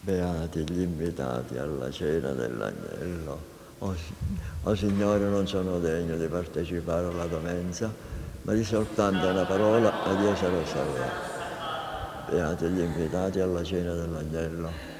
Beati gli invitati alla cena dell'Agnello. O Signore, non sono degno di partecipare alla tua mensa, ma di soltanto una parola ed io sarò salvato. Beati gli invitati alla cena dell'Agnello.